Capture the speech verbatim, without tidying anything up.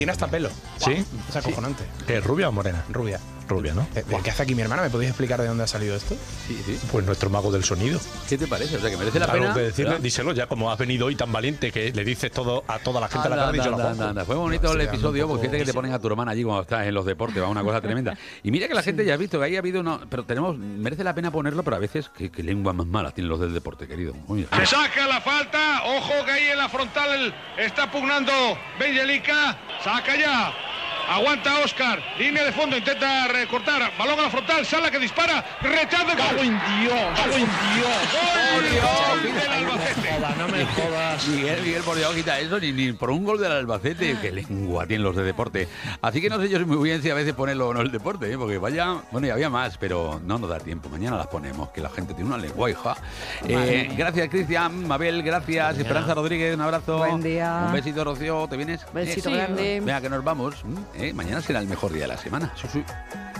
Tiene hasta pelo. ¿Sí? Es acojonante. ¿Qué, rubia o morena? Rubia. Rubia, ¿no? Eh, ¿Qué hace aquí mi hermana? ¿Me podéis explicar de dónde ha salido esto? Sí, sí. Pues nuestro mago del sonido. ¿Qué te parece? O sea, que merece la Algo pena. que decirle, ¿verdad? díselo ya, como has venido hoy tan valiente que le dices todo a toda la gente a la Anda, cara y yo anda, la anda, pongo. anda. Fue bonito No, el estoy episodio, quedando un porque fíjate que te poco- ponen a tu hermana allí cuando estás en los deportes, va una cosa tremenda. Y mira que la gente ya ha visto que ahí ha habido uno, pero tenemos, merece la pena ponerlo, pero a veces, qué, qué lengua más mala tienen los del deporte, querido. Muy Se saca la falta, ojo que ahí en la frontal está pugnando Bengelica, saca ya, aguanta Óscar, línea de fondo, intenta recortar, balón a la frontal, Sala que dispara, rechaza, gol en Dios, gol en Dios, gol del Albacete. No me jodas. Miguel, Miguel, por Dios, quita eso, ni, ni por un gol del Albacete. Qué lengua tienen los de deporte. Así que no sé yo muy bien si a veces ponerlo o no el deporte, ¿eh? Porque vaya, bueno, y había más, pero no nos da tiempo. Mañana las ponemos, que la gente tiene una lengua, hija. Eh, gracias, Cristian, Mabel, gracias. Esperanza Rodríguez, un abrazo. Buen día. Un besito, Rocío, ¿te vienes? Besito Eh, sí. grande. Venga, que nos vamos. ¿eh? Mañana será el mejor día de la semana. Sí, sí.